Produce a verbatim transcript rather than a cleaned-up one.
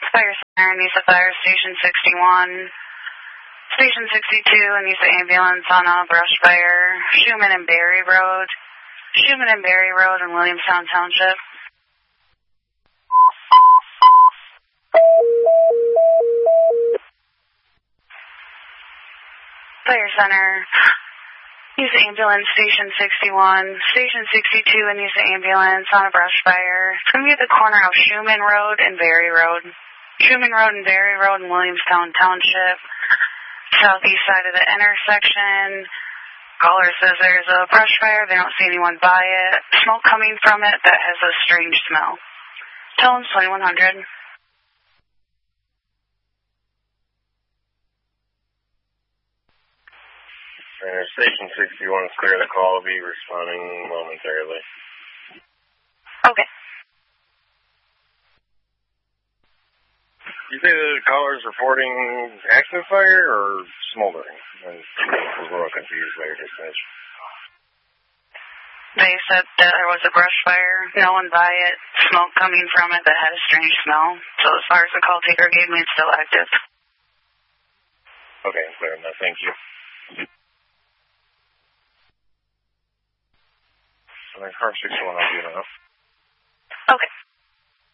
Fire Center, Nisa Fire Station sixty-one. Station sixty-two, Nisa Ambulance on a brush fire. Schumann and Berry Road. Schumann and Berry Road in Williamstown Township. Fire Center, Nisa Ambulance, Station sixty-one. Station sixty-two, Nisa Ambulance on a brush fire. It's going to be at the corner of Schumann Road and Berry Road. Schumann Road and Berry Road in Williamstown Township. Southeast side of the intersection. Caller says there's a brush fire. They don't see anyone by it. Smoke coming from it that has a strange smell. Tell them twenty-one hundred. Uh, Station sixty-one is clear. The call will be responding momentarily. Okay. You say the caller is reporting active fire or smoldering? I was a little confused by your dispatch. They said that there was a brush fire, no one by it, smoke coming from it that had a strange smell. So as far as the call taker gave me, it's still active. Okay, clear enough. Thank you. And then car sixty-one, I'll be enough.